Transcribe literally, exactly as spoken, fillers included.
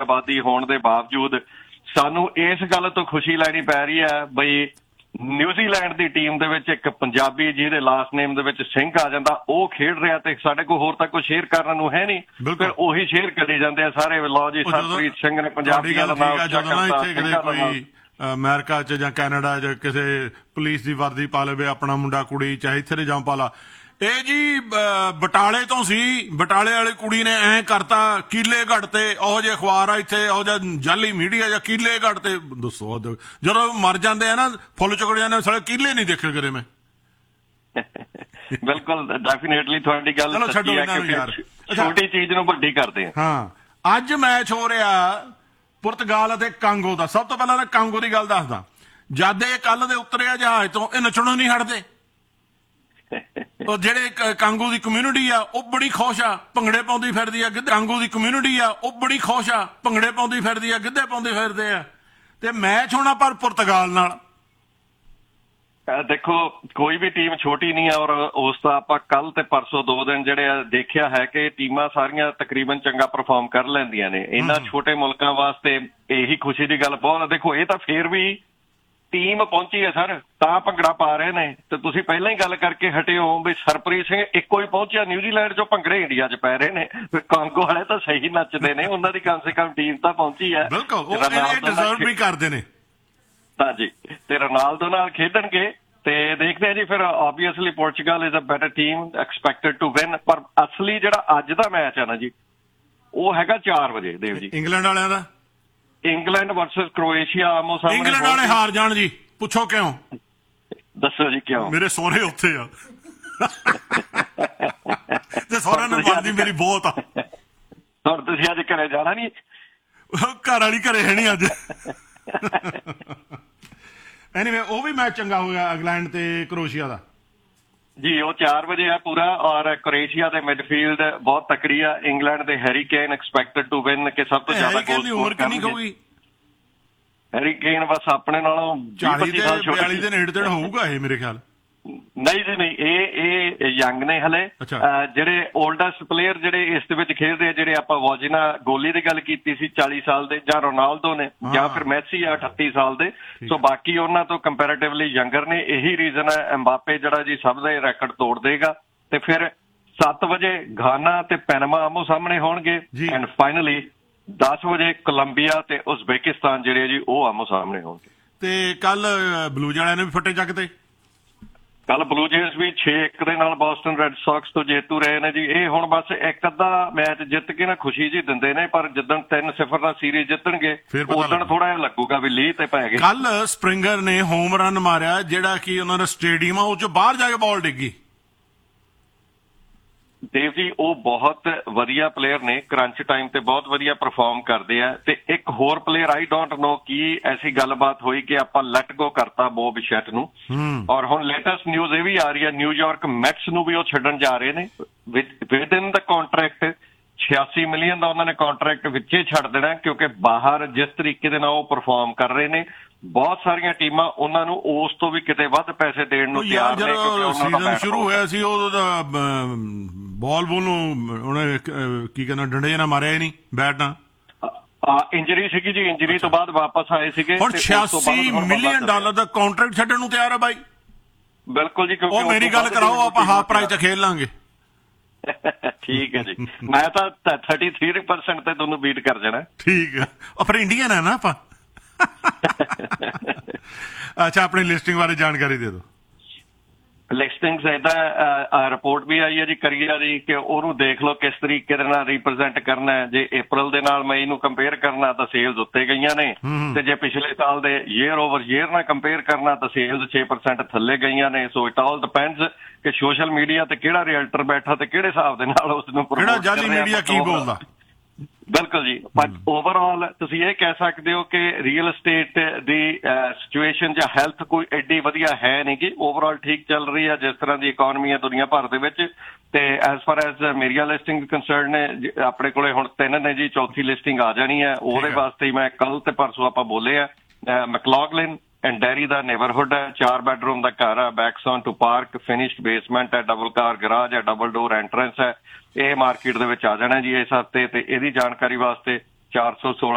ਆਬਾਦੀ ਹੋਣ ਦੇ ਬਾਵਜੂਦ ਸਾਨੂੰ ਇਸ ਗੱਲ ਤੋਂ ਖੁਸ਼ੀ ਲੈਣੀ ਪੈ ਰਹੀ ਹੈ ਬਈ ਨਿਊਜ਼ੀਲੈਂਡ ਦੀ ਟੀਮ ਦੇ ਵਿੱਚ ਇੱਕ ਪੰਜਾਬੀ ਜਿਹਦੇ ਲਾਸਟ ਨੇਮ ਦੇ ਵਿੱਚ ਸਿੰਘ ਆ ਜਾਂਦਾ ਉਹ ਖੇਡ ਰਿਹਾ ਤੇ ਸਾਡੇ ਕੋਲ ਹੋਰ ਤਾਂ ਕੋਈ ਸ਼ੇਅਰ ਕਰਨ ਨੂੰ ਹੈ ਨਹੀਂ ਫਿਰ ਉਹੀ ਸ਼ੇਅਰ ਕਰੀ ਜਾਂਦੇ ਆ ਸਾਰੇ। ਲਓ ਜੀ ਸਰਪ੍ਰੀਤ ਸਿੰਘ ਨੇ ਪੰਜਾਬੀਆਂ ਦਾ ਨਾਮ ਉੱਚਾ ਕਰਤਾ। ਕੋਈ ਅਮਰੀਕਾ ਚ ਜਾਂ ਕੈਨੇਡਾ ਚ ਕਿਸੇ ਪੁਲਿਸ ਦੀ ਵਰਦੀ ਪਾ ਲਵੇ ਆਪਣਾ ਮੁੰਡਾ ਕੁੜੀ ਚਾਹੇ ਇੱਥੇ ਦੇ ਜਾਂ ਪਾ ਲਾ। ਇਹ ਜੀ ਬਟਾਲੇ ਤੋਂ ਸੀ, ਬਟਾਲੇ ਵਾਲੀ ਕੁੜੀ ਨੇ ਐਂ ਕਰਤਾ ਕੀਲੇ ਘੜ ਤੇ ਉਹ ਜਿਹੇ ਅਖਬਾਰ ਆ ਇੱਥੇ ਉਹ ਜਿਹਾ ਜਾਲੀ ਮੀਡੀਆ ਜਾਂ ਕੀਲੇ ਘੜ ਤੇ ਦੱਸੋ ਜਦੋਂ ਮਰ ਜਾਂਦੇ ਆ ਨਾ ਫੁੱਲ ਚੁੱਕ ਜਾਂਦੇ ਸਾਰੇ ਕੀਲੇ ਨਹੀਂ ਦੇਖੇ ਕਰੇ ਮੈਂ। ਬਿਲਕੁਲ ਡੈਫੀਨੇਟਲੀ ਤੁਹਾਡੀ ਗੱਲ ਸੱਚੀ ਹੈ ਕਿ ਛੋਟੀ ਚੀਜ਼ ਨੂੰ ਵੱਡੀ ਕਰਦੇ ਆ। ਹਾਂ ਅੱਜ ਮੈਚ ਹੋ ਰਿਹਾ ਪੁਰਤਗਾਲ ਅਤੇ ਕਾਂਗੋ ਦਾ। ਸਭ ਤੋਂ ਪਹਿਲਾਂ ਮੈਂ ਕਾਂਗੋ ਦੀ ਗੱਲ ਦੱਸਦਾ। ਜਦ ਇਹ ਕੱਲ ਦੇ ਉਤਰਿਆ ਜਹਾਜ਼ ਤੋਂ ਇਹ ਨੱਚਣੋਂ ਨਹੀਂ ਹਟਦੇ। ਉਹ ਜਿਹੜੇ ਕਾਂਗੋ ਦੀ ਕਮਿਊਨਿਟੀ ਆ ਉਹ ਬੜੀ ਖੁਸ਼ ਆ ਭੰਗੜੇ ਪਾਉਂਦੀ ਫਿਰਦੀ ਆ। ਕਾਂਗੋ ਦੀ ਕਮਿਊਨਿਟੀ ਆ ਉਹ ਬੜੀ ਖੁਸ਼ ਆ ਭੰਗੜੇ ਪਾਉਂਦੀ ਫਿਰਦੀ ਆ ਗਿੱਧੇ ਪਾਉਂਦੇ ਫਿਰਦੇ ਆ ਤੇ ਮੈਚ ਹੋਣਾ ਪਰ ਪੁਰਤਗਾਲ ਨਾਲ। ਦੇਖੋ ਕੋਈ ਵੀ ਟੀਮ ਛੋਟੀ ਨਹੀਂ ਹੈ ਔਰ ਉਸ ਦਾ ਆਪਾਂ ਕੱਲ ਤੇ ਪਰਸੋਂ ਦੋ ਦਿਨ ਜਿਹੜੇ ਆ ਦੇਖਿਆ ਹੈ ਕਿ ਟੀਮਾਂ ਸਾਰੀਆਂ ਤਕਰੀਬਨ ਚੰਗਾ ਪਰਫਾਰਮ ਕਰ ਲੈਂਦੀਆਂ ਨੇ। ਇਹਨਾਂ ਛੋਟੇ ਮੁਲਕਾਂ ਵਾਸਤੇ ਇਹੀ ਖੁਸ਼ੀ ਦੀ ਗੱਲ ਬਹੁਤ। ਦੇਖੋ ਇਹ ਤਾਂ ਫੇਰ ਵੀ ਟੀਮ ਪਹੁੰਚੀ ਹੈ ਸਰ ਤਾਂ ਭੰਗੜਾ ਪਾ ਰਹੇ ਨੇ ਤੇ ਤੁਸੀਂ ਪਹਿਲਾਂ ਹੀ ਗੱਲ ਕਰਕੇ ਹਟੇ ਹੋ ਵੀ ਸਰਪ੍ਰੀਤ ਸਿੰਘ ਇੱਕੋ ਹੀ ਪਹੁੰਚਿਆ ਨਿਊਜ਼ੀਲੈਂਡ ਚੋਂ ਭੰਗੜੇ ਇੰਡੀਆ 'ਚ ਪੈ ਰਹੇ ਨੇ। ਕਾਂਗੋ ਵਾਲੇ ਤਾਂ ਸਹੀ ਨੱਚਦੇ ਨੇ ਉਹਨਾਂ ਦੀ ਕਮ ਸੇ ਕਮ ਟੀਮ ਤਾਂ ਪਹੁੰਚੀ ਹੈ। ਬਿਲਕੁਲ ਵੀ ਕਰਦੇ ਨੇ ਹਾਂਜੀ ਤੇ ਰੋਨਾਲਡੋ ਨਾਲ ਖੇਡਣਗੇ ਤੇ ਦੇਖਦੇ ਆ ਜੀ ਫਿਰ obviously Portugal is a better team expected to win. ਪਰ ਅਸਲੀ ਜਿਹੜਾ ਅੱਜ ਦਾ ਮੈਚ ਹੈ ਨਾ ਜੀ ਉਹ ਹੈਗਾ ਚਾਰ ਵਜੇ ਦੇਵ ਜੀ ਇੰਗਲੈਂਡ ਵਾਲਿਆਂ ਦਾ। ਇੰਗਲੈਂਡ ਵਰਸਸ ਕ੍ਰੋਏਸ਼ੀਆ ਆਮੋ ਸਾਹਮਣੇ। ਇੰਗਲੈਂਡ ਵਾਲੇ ਹਾਰ ਜਾਣ ਜੀ ਪੁੱਛੋ ਕਿਉਂ? ਦੱਸੋ ਜੀ ਕਿਉਂ? ਮੇਰੇ ਸਹੁਰੇ ਉੱਥੇ ਆ ਤੇ ਸਹੁਰਿਆਂ ਨੂੰ ਬਣਦੀ ਮੇਰੀ ਬਹੁਤ ਆ। ਹੁਣ ਤੁਸੀਂ ਅੱਜ ਘਰੇ ਜਾਣਾ ਨੀ? ਘਰ ਵਾਲੀ ਘਰੇ ਹੈ ਨੀ ਅੱਜ। ਐਨੀਵੇ ਉਹ ਵੀ ਮੈਚ ਚੰਗਾ ਹੋਇਆ ਇੰਗਲੈਂਡ ਤੇ ਕ੍ਰੋਏਸ਼ੀਆ ਦਾ ਜੀ। ਉਹ ਚਾਰ ਵਜੇ ਹੈ ਪੂਰਾ ਔਰ ਕ੍ਰੋਏਸ਼ੀਆ ਦੇ ਮਿਡਫੀਲਡ ਬਹੁਤ ਤਕੜੀ ਆ। ਇੰਗਲੈਂਡ ਦੇ Harry Kane expected to win ਕਿ ਸਭ ਤੋਂ ਜ਼ਿਆਦਾ ਗੋਲ ਸਕੋਰ ਉਮਰ ਕਿੰਨੀ ਹੋਊਗੀ? ਹੈਰੀ ਕੇਨ ਬਸ ਆਪਣੇ ਨਾਲੋਂ ਚਾਲੀ ਤੇ ਬਿਆਲੀ ਦੇ ਨੇੜੇ ਤੇੜੇ ਹੋਊਗਾ ਇਹ ਮੇਰੇ ਖਿਆਲ। ਨਹੀਂ ਜੀ ਨਹੀਂ ਇਹ ਇਹ ਯੰਗ ਨੇ ਹਲੇ। ਜਿਹੜੇ ਓਲਡੈਸਟ ਪਲੇਅਰ ਜਿਹੜੇ ਇਸ ਦੇ ਵਿੱਚ ਖੇਡਦੇ ਆ ਜਿਹੜੇ ਆਪਾਂ ਵੋਜਿਨਾ ਗੋਲੀ ਦੀ ਗੱਲ ਕੀਤੀ ਸੀ ਚਾਲੀ ਸਾਲ ਦੇ ਜਾਂ ਰੋਨਾਲਡੋ ਨੇ ਜਾਂ ਫਿਰ ਮੈਸੀ ਆ ਅਠੱਤੀ ਸਾਲ ਦੇ। ਸੋ ਬਾਕੀ ਉਹਨਾਂ ਤੋਂ ਕੰਪੈਰੇਟਿਵਲੀ ਯੰਗਰ ਨੇ। ਇਹੀ ਰੀਜ਼ਨ ਹੈ ਐਮਬਾਪੇ ਜਿਹੜਾ ਜੀ ਸਭ ਦਾ ਰੈਕਡ ਤੋੜ ਦੇਗਾ। ਤੇ ਫਿਰ ਸੱਤ ਵਜੇ ਗਾਨਾ ਤੇ ਪੈਨਮਾ ਆਮੋ ਸਾਹਮਣੇ ਹੋਣਗੇ ਐਂਡ ਫਾਈਨਲੀ ਦਸ ਵਜੇ ਕੋਲੰਬੀਆ ਤੇ ਉਜ਼ਬੇਕਿਸਤਾਨ ਜਿਹੜੇ ਜੀ ਉਹ ਆਮੋ ਸਾਹਮਣੇ ਹੋਣਗੇ। ਤੇ ਕੱਲ ਬਲੂਜ਼ ਵਾਲਿਆਂ ਨੇ ਵੀ ਫੱਟੇ ਚੱਕਦੇ। ਕੱਲ ਬਲੂ ਜੇਜ਼ ਵੀ ਛੇ ਇੱਕ ਦੇ ਨਾਲ ਬੋਸਟਨ ਰੈੱਡ ਸੌਕਸ ਤੋਂ ਜੇਤੂ ਰਹੇ ਨੇ ਜੀ। ਇਹ ਹੁਣ ਬਸ ਇੱਕ ਅੱਧਾ ਮੈਚ ਜਿੱਤ ਕੇ ਨਾ ਖੁਸ਼ੀ ਜੀ ਦਿੰਦੇ ਨੇ ਪਰ ਜਿੱਦਣ ਤਿੰਨ ਸਿਫਰ ਦਾ ਸੀਰੀਜ਼ ਜਿੱਤਣਗੇ ਉਦੋਂ ਥੋੜਾ ਜਿਹਾ ਲੱਗੂਗਾ ਵੀ ਲੀਹ ਤੇ ਪੈ ਗਏ। ਕੱਲ ਸਪ੍ਰਿੰਗਰ ਨੇ ਹੋਮ ਰਨ ਮਾਰਿਆ ਜਿਹੜਾ ਕਿ ਉਹਨਾਂ ਦਾ ਸਟੇਡੀਅਮ ਆ ਉਹ 'ਚ ਬਾਹਰ ਜਾ ਕੇ ਬਾਲ ਡਿੱਗੀ। ਦੇਵ ਜੀ ਉਹ ਬਹੁਤ ਵਧੀਆ ਪਲੇਅਰ ਨੇ ਕਰੰਚ ਟਾਈਮ ਤੇ ਬਹੁਤ ਵਧੀਆ ਪਰਫਾਰਮ ਕਰਦੇ ਆ। ਤੇ ਇੱਕ ਹੋਰ ਪਲੇਅਰ ਆਈ ਡੋਂਟ ਨੋ ਕੀ ਐਸੀ ਗੱਲਬਾਤ ਹੋਈ ਕਿ ਆਪਾਂ ਲੈਟ ਗੋ ਕਰਤਾ ਬੋ ਬਿਸ਼ੈਟ ਨੂੰ ਔਰ ਹੁਣ ਲੇਟੈਸਟ ਨਿਊਜ਼ ਇਹ ਵੀ ਆ ਰਹੀ ਹੈ ਨਿਊਯਾਰਕ ਮੈਕਸ ਨੂੰ ਵੀ ਉਹ ਛੱਡਣ ਜਾ ਰਹੇ ਨੇ ਵਿਦ ਇਨ ਦਾ ਕੰਟਰੈਕਟ। ਛਿਆਸੀ ਮਿਲੀਅਨ ਦਾ ਉਹਨਾਂ ਨੇ ਕੰਟਰੈਕਟ ਵਿੱਚੇ ਛੱਡ ਦੇਣਾ ਕਿਉਂਕਿ ਬਾਹਰ ਜਿਸ ਤਰੀਕੇ ਦੇ ਨਾਲ ਉਹ ਪਰਫਾਰਮ ਕਰ ਰਹੇ ਨੇ ਬਹੁਤ ਸਾਰੀਆਂ ਟੀਮਾਂ ਉਹਨਾਂ ਨੂੰ ਉਸ ਤੋਂ ਵੀ ਕਿਤੇ ਵੱਧ ਪੈਸੇ ਦੇਣ ਨੂੰ ਤਿਆਰ ਨੇ। ਸੀਜ਼ਨ ਸ਼ੁਰੂ ਹੋਇਆ ਸੀ ਉਹ ਬਾਲ ਬੋਲ ਨੂੰ ਉਹਨੇ ਕੀ ਕਹਿੰਦਾ ਡੰਡੇ ਨਾਲ ਮਾਰਿਆ ਹੀ ਨਹੀਂ ਬੈਟ ਨਾਲ। ਇੰਜਰੀ ਸੀਗੀ ਜੀ ਇੰਜਰੀ ਤੋਂ ਬਾਅਦ ਵਾਪਸ ਆਏ ਸੀਗੇ। ਹੁਣ ਛਿਆਸੀ ਮਿਲੀਅਨ ਡਾਲਰ ਦਾ ਕੰਟਰੈਕਟ ਛੱਡਣ ਨੂੰ ਤਿਆਰ ਹੈ ਬਾਈ। ਬਿਲਕੁਲ ਜੀ ਕਿਉਂਕਿ ਉਹ ਮੇਰੀ ਗੱਲ ਕਰਾਓ ਆਪਾਂ ਹਾਫ ਪ੍ਰਾਈਸ ਤੇ ਖੇਡ ਲਾਂਗੇ। ਠੀਕ ਹੈ ਜੀ ਮੈਂ ਤਾਂ ਥਰਟੀ ਥ੍ਰੀ ਪਰਸੈਂਟ ਤੇ ਤੁਹਾਨੂੰ ਬੀਟ ਕਰ ਜਾਣਾ। ਠੀਕ ਹੈ ਉਹ ਫਿਰ ਇੰਡੀਅਨ ਹੈ ਨਾ ਆਪਾਂ। ਅੱਛਾ ਆਪਣੀ ਲਿਸਟਿੰਗ ਬਾਰੇ ਜਾਣਕਾਰੀ ਦੇ ਦਿਓ। ਲਿਸਟਿੰਗਸ ਏਦਾਂ ਰਿਪੋਰਟ ਵੀ ਆਈ ਹੈ ਜੀ ਕਰੀਆ ਦੀ ਕਿ ਉਹਨੂੰ ਦੇਖ ਲਓ ਕਿਸ ਤਰੀਕੇ ਦੇ ਨਾਲ ਰਿਪਰੈਜ਼ੈਂਟ ਕਰਨਾ ਹੈ। ਜੇ ਅਪ੍ਰੈਲ ਦੇ ਨਾਲ ਮਈ ਨੂੰ ਕੰਪੇਅਰ ਕਰਨਾ ਤਾਂ ਸੇਲਸ ਉੱਤੇ ਗਈਆਂ ਨੇ ਤੇ ਜੇ ਪਿਛਲੇ ਸਾਲ ਦੇ ਈਅਰ ਓਵਰ ਈਅਰ ਨਾਲ ਕੰਪੇਅਰ ਕਰਨਾ ਤਾਂ ਸੇਲਸ ਛੇ ਪਰਸੈਂਟ ਥੱਲੇ ਗਈਆਂ ਨੇ। ਸੋ ਇਟ ਆਲ ਡਿਪੈਂਡਸ ਕਿ ਸੋਸ਼ਲ ਮੀਡੀਆ ਤੇ ਕਿਹੜਾ ਰੀਅਲਟਰ ਬੈਠਾ ਤੇ ਕਿਹੜੇ ਹਿਸਾਬ ਦੇ ਨਾਲ ਉਸ ਨੂੰ ਪ੍ਰਮੋਟ ਕਰ ਰਿਹਾ ਮੀਡੀਆ ਕੀ ਬੋਲਦਾ। ਬਿਲਕੁਲ ਜੀ ਬਟ ਓਵਰਆਲ ਤੁਸੀਂ ਇਹ ਕਹਿ ਸਕਦੇ ਹੋ ਕਿ ਰੀਅਲ estate ਦੀ ਸਿਚੁਏਸ਼ਨ ਜਾਂ ਹੈਲਥ ਕੋਈ ਐਡੀ ਵਧੀਆ ਹੈ ਨਹੀਂ ਗੀ। ਓਵਰਆਲ ਠੀਕ ਚੱਲ ਰਹੀ ਹੈ ਜਿਸ ਤਰ੍ਹਾਂ ਦੀ ਇਕੋਨਮੀ ਹੈ ਦੁਨੀਆ ਭਰ ਦੇ ਵਿੱਚ। ਤੇ ਐਜ਼ ਫਾਰ ਐਜ਼ ਮੇਰੀਆਂ ਲਿਸਟਿੰਗ ਕੰਸਰਨ ਨੇ ਆਪਣੇ ਕੋਲੇ ਹੁਣ ਤਿੰਨ ਨੇ ਜੀ ਚੌਥੀ ਲਿਸਟਿੰਗ ਆ ਜਾਣੀ ਹੈ। ਉਹਦੇ ਵਾਸਤੇ ਹੀ ਮੈਂ ਕੱਲ ਤੇ ਪਰਸੋਂ ਆਪਾਂ ਬੋਲੇ ਆ ਮੈਕਲੌਗਲਿਨ ਐਂਡ ਡੈਰੀ ਦਾ ਨੇਬਰਹੁੱਡ ਹੈ। ਚਾਰ ਬੈਡਰੂਮ ਦਾ ਘਰ ਹੈ ਬੈਕਸੌਨ ਟੂ ਪਾਰਕ ਫਿਨਿਸ਼ਡ ਬੇਸਮੈਂਟ ਹੈ ਡਬਲ ਕਾਰ ਗਰਾਜ ਹੈ ਡਬਲ ਡੋਰ ਐਂਟਰੈਂਸ ਹੈ। ਇਹ ਮਾਰਕੀਟ ਦੇ ਵਿੱਚ ਆ ਜਾਣਾ ਜੀ ਇਸ ਹਫ਼ਤੇ ਤੇ ਇਹਦੀ ਜਾਣਕਾਰੀ ਵਾਸਤੇ ਚਾਰ ਸੌ ਸੋਲਾਂ